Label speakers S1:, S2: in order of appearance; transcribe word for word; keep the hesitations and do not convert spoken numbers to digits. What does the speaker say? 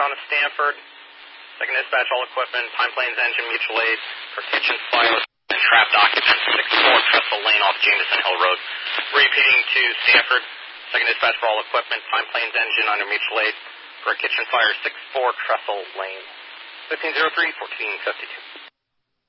S1: on to Stanford. Second dispatch, all equipment, Pine Plains engine, mutual aid for kitchen fire and trapped occupants, six four Trestle Lane off Jameson Hill Road. Repeating to Stanford. Second dispatch for all equipment, Pine Plains engine under mutual aid for a kitchen fire, six four Trestle Lane. fifteen oh three, fourteen fifty-two.